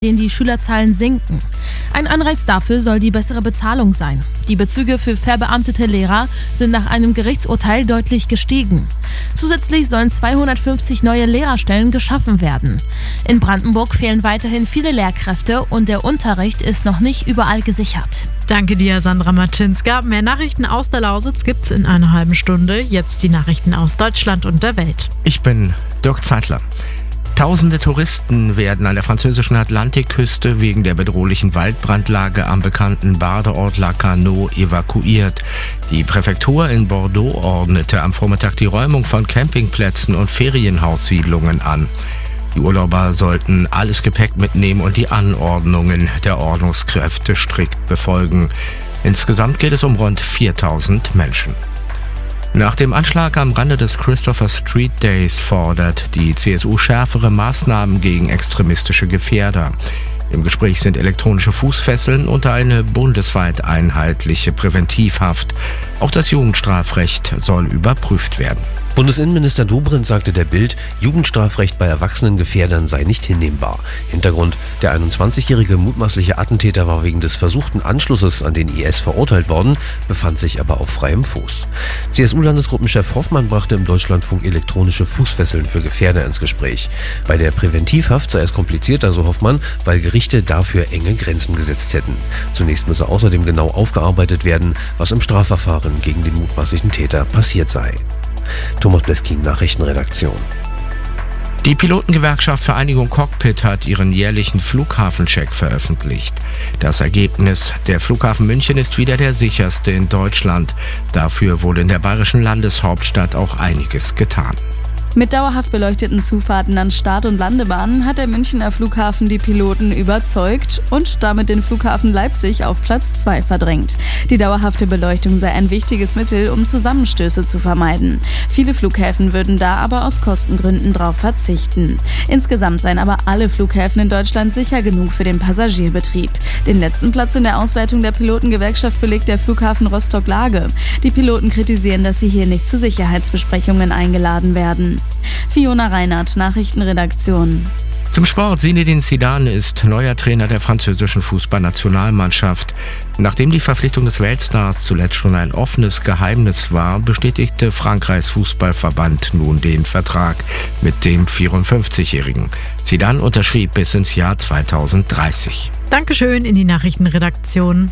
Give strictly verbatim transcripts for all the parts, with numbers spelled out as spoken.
denen die Schülerzahlen sinken. Ein Anreiz dafür soll die bessere Bezahlung sein. Die Bezüge für verbeamtete Lehrer sind nach einem Gerichtsurteil deutlich gestiegen. Zusätzlich sollen zweihundertfünfzig neue Lehrerstellen geschaffen werden. In Brandenburg fehlen weiterhin viele Lehrkräfte und der Unterricht ist noch nicht überall gesichert. Danke dir, Sandra Matschinska. Mehr Nachrichten aus der Lausitz gibt's in einer halben Stunde. Jetzt die Nachrichten aus Deutschland und der Welt. Ich bin Dirk Zeitler. Tausende Touristen werden an der französischen Atlantikküste wegen der bedrohlichen Waldbrandlage am bekannten Badeort Lacanau evakuiert. Die Präfektur in Bordeaux ordnete am Vormittag die Räumung von Campingplätzen und Ferienhaussiedlungen an. Die Urlauber sollten alles Gepäck mitnehmen und die Anordnungen der Ordnungskräfte strikt befolgen. Insgesamt geht es um rund viertausend Menschen. Nach dem Anschlag am Rande des Christopher Street Days fordert die C S U schärfere Maßnahmen gegen extremistische Gefährder. Im Gespräch sind elektronische Fußfesseln und eine bundesweit einheitliche Präventivhaft. Auch das Jugendstrafrecht soll überprüft werden. Bundesinnenminister Dobrindt sagte der Bild, Jugendstrafrecht bei erwachsenen Gefährdern sei nicht hinnehmbar. Hintergrund: Der einundzwanzigjährige mutmaßliche Attentäter war wegen des versuchten Anschlusses an den I S verurteilt worden, befand sich aber auf freiem Fuß. C S U-Landesgruppenchef Hoffmann brachte im Deutschlandfunk elektronische Fußfesseln für Gefährder ins Gespräch. Bei der Präventivhaft sei es komplizierter, so Hoffmann, weil Gerichte dafür enge Grenzen gesetzt hätten. Zunächst müsse außerdem genau aufgearbeitet werden, was im Strafverfahren gegen den mutmaßlichen Täter passiert sei. Thomas Blesking, Nachrichtenredaktion. Die Pilotengewerkschaft Vereinigung Cockpit hat ihren jährlichen Flughafencheck veröffentlicht. Das Ergebnis: Der Flughafen München ist wieder der sicherste in Deutschland. Dafür wurde in der bayerischen Landeshauptstadt auch einiges getan. Mit dauerhaft beleuchteten Zufahrten an Start- und Landebahnen hat der Münchner Flughafen die Piloten überzeugt und damit den Flughafen Leipzig auf Platz zwei verdrängt. Die dauerhafte Beleuchtung sei ein wichtiges Mittel, um Zusammenstöße zu vermeiden. Viele Flughäfen würden da aber aus Kostengründen darauf verzichten. Insgesamt seien aber alle Flughäfen in Deutschland sicher genug für den Passagierbetrieb. Den letzten Platz in der Auswertung der Pilotengewerkschaft belegt der Flughafen Rostock-Lage. Die Piloten kritisieren, dass sie hier nicht zu Sicherheitsbesprechungen eingeladen werden. Fiona Reinhardt, Nachrichtenredaktion. Zum Sport. Zinedine Zidane ist neuer Trainer der französischen Fußballnationalmannschaft. Nachdem die Verpflichtung des Weltstars zuletzt schon ein offenes Geheimnis war, bestätigte Frankreichs Fußballverband nun den Vertrag mit dem vierundfünfzigjährigen. Zidane unterschrieb bis ins Jahr zweitausenddreißig. Dankeschön in die Nachrichtenredaktion.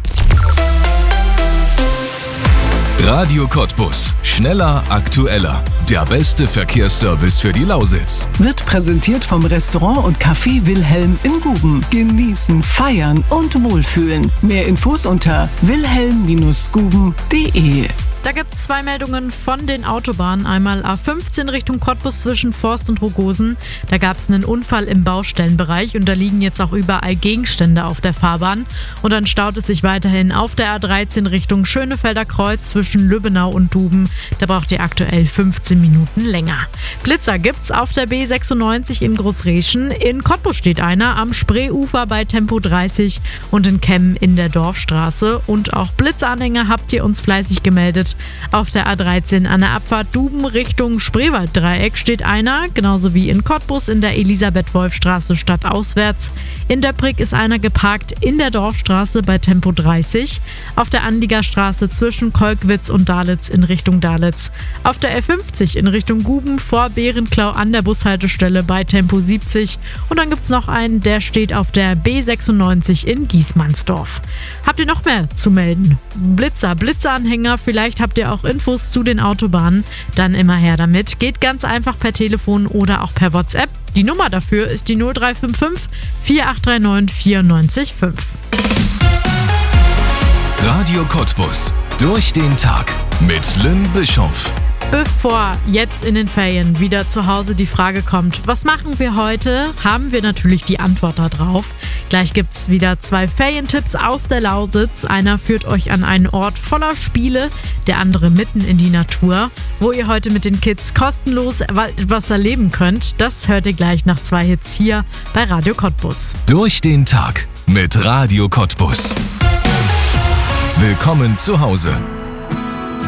Radio Cottbus. Schneller, aktueller. Der beste Verkehrsservice für die Lausitz. Wird präsentiert vom Restaurant und Café Wilhelm in Guben. Genießen, feiern und wohlfühlen. Mehr Infos unter wilhelm Bindestrich guben Punkt de. Da gibt es zwei Meldungen von den Autobahnen. Einmal A fünfzehn Richtung Cottbus zwischen Forst und Rogosen. Da gab es einen Unfall im Baustellenbereich und da liegen jetzt auch überall Gegenstände auf der Fahrbahn. Und dann staut es sich weiterhin auf der A dreizehn Richtung Schönefelder Kreuz zwischen Lübbenau und Duben. Da braucht ihr aktuell fünfzehn Minuten länger. Blitzer gibt's auf der B sechsundneunzig in Großreschen. In Cottbus steht einer am Spreeufer bei Tempo dreißig und in Kemmen in der Dorfstraße. Und auch Blitzanhänger habt ihr uns fleißig gemeldet. Auf der A dreizehn an der Abfahrt Duben Richtung Spreewalddreieck steht einer, genauso wie in Cottbus in der Elisabeth-Wolf-Straße stadtauswärts. In Döprig ist einer geparkt in der Dorfstraße bei Tempo dreißig. Auf der Anliegerstraße zwischen Kolkwitz und Dalitz in Richtung Dalitz. Auf der L fünfzig in Richtung Guben vor Berenklau an der Bushaltestelle bei Tempo siebzig. Und dann gibt es noch einen, der steht auf der B sechsundneunzig in Giesmannsdorf. Habt ihr noch mehr zu melden? Blitzer, Blitzeranhänger, vielleicht habt ihr auch Infos zu den Autobahnen, dann immer her damit. Geht ganz einfach per Telefon oder auch per WhatsApp. Die Nummer dafür ist die null drei fünf fünf vier acht drei neun vier neun fünf. Radio Cottbus. Durch den Tag mit Lynn Bischoff. Bevor jetzt in den Ferien wieder zu Hause die Frage kommt, was machen wir heute, haben wir natürlich die Antwort darauf. Gleich gibt es wieder zwei Ferientipps aus der Lausitz. Einer führt euch an einen Ort voller Spiele, der andere mitten in die Natur, wo ihr heute mit den Kids kostenlos etwas erleben könnt. Das hört ihr gleich nach zwei Hits hier bei Radio Cottbus. Durch den Tag mit Radio Cottbus. Willkommen zu Hause.